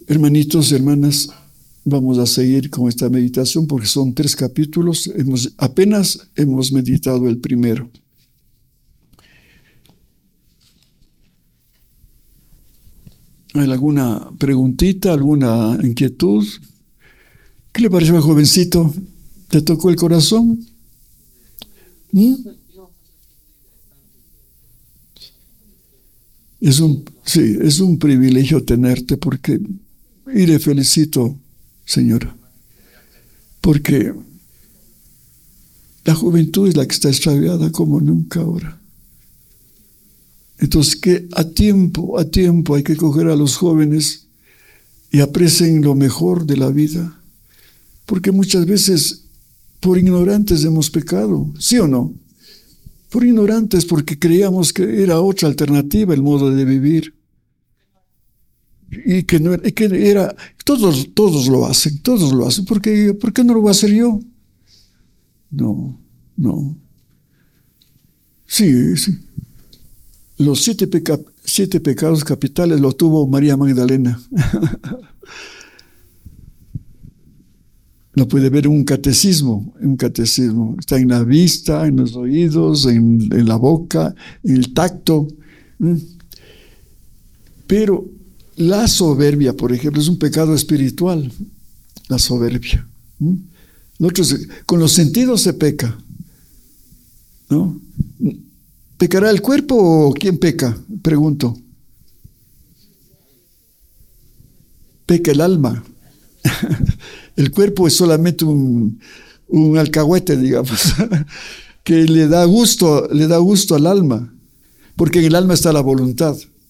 Hermanitos, hermanas, vamos a seguir con esta meditación porque son 3 capítulos. Apenas hemos meditado el primero. ¿Hay alguna preguntita, alguna inquietud? ¿Qué le pareció al jovencito? ¿Te tocó el corazón? Es un privilegio tenerte y le felicito, señora, porque la juventud es la que está extraviada como nunca ahora. Entonces, que a tiempo hay que coger a los jóvenes y aprecien lo mejor de la vida, porque muchas veces por ignorantes hemos pecado, ¿sí o no? Por ignorantes, porque creíamos que era otra alternativa el modo de vivir. Y que era, todos lo hacen, ¿por qué no lo voy a hacer yo? No. Sí. Los 7 pecados capitales lo tuvo María Magdalena. Lo puede ver en un catecismo. Está en la vista, en los oídos, en la boca, en el tacto. Pero la soberbia, por ejemplo, es un pecado espiritual. La soberbia. Con los sentidos se peca, ¿no? ¿Pecará el cuerpo o quién peca? Pregunto. Peca el alma. El cuerpo es solamente un alcahuete, digamos, que le da gusto al alma, porque en el alma está la voluntad.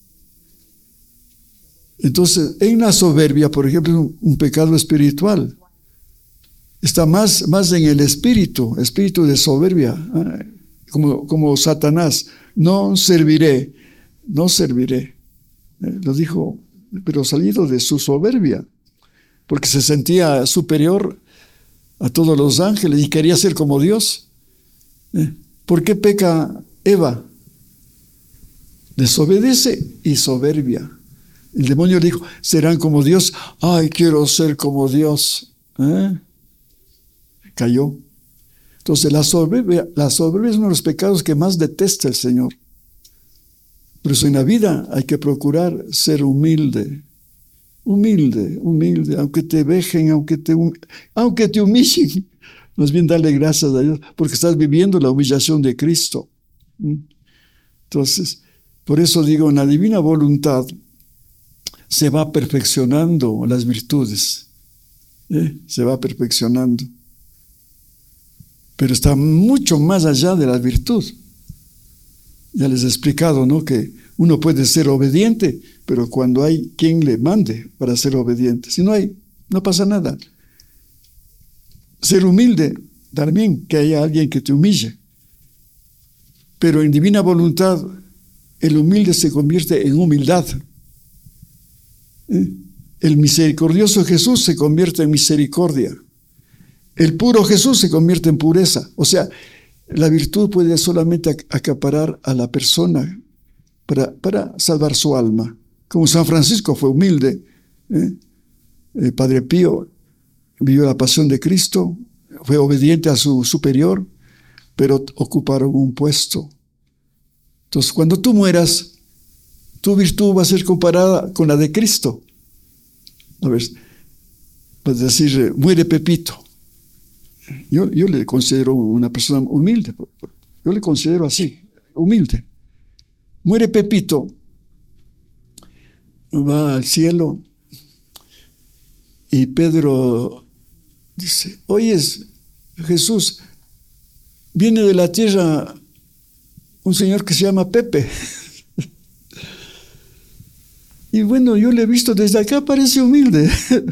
Entonces, en la soberbia, por ejemplo, es un pecado espiritual. Está más en el espíritu de soberbia, como Satanás. No serviré. Lo dijo, pero salido de su soberbia, porque se sentía superior a todos los ángeles y quería ser como Dios. ¿Por qué peca Eva? Desobedece y soberbia. El demonio le dijo, serán como Dios. Ay, quiero ser como Dios. Cayó. Entonces la soberbia es uno de los pecados que más detesta el Señor. Por eso en la vida hay que procurar ser humilde, aunque te vejen, aunque te humillen, más bien darle gracias a Dios, porque estás viviendo la humillación de Cristo. Entonces, por eso digo, en la divina voluntad se va perfeccionando las virtudes, se va perfeccionando, pero está mucho más allá de la virtud. Ya les he explicado, ¿no?, que uno puede ser obediente, pero cuando hay quien le mande para ser obediente. Si no hay, no pasa nada. Ser humilde, también que haya alguien que te humille. Pero en divina voluntad, el humilde se convierte en humildad. El misericordioso Jesús se convierte en misericordia. El puro Jesús se convierte en pureza. O sea, la virtud puede solamente acaparar a la persona para salvar su alma. Como San Francisco fue humilde, el Padre Pío vivió la pasión de Cristo, fue obediente a su superior, pero ocuparon un puesto. Entonces, cuando tú mueras, tu virtud va a ser comparada con la de Cristo. A ver, puedes decir, muere Pepito. Yo le considero una persona humilde. Yo le considero así, humilde. Muere Pepito, va al cielo y Pedro dice, oyes, Jesús, viene de la tierra un señor que se llama Pepe. Y bueno, yo le he visto desde acá, parece humilde.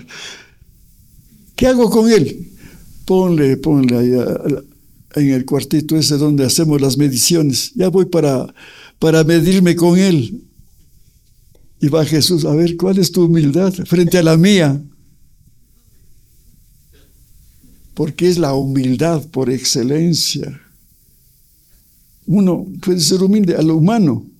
¿Qué hago con él? Ponle allá en el cuartito ese donde hacemos las mediciones. Ya voy para medirme con él. Y va Jesús, a ver, ¿cuál es tu humildad frente a la mía? Porque es la humildad por excelencia. Uno puede ser humilde a lo humano,